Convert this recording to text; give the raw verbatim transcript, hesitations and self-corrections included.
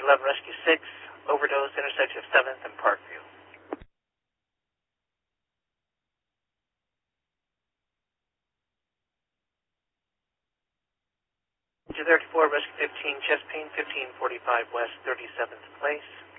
eleven Rescue six, overdose, intersection of seventh and Parkview. two thirty-four, Rescue fifteen, chest pain, fifteen forty-five West thirty-seventh Place.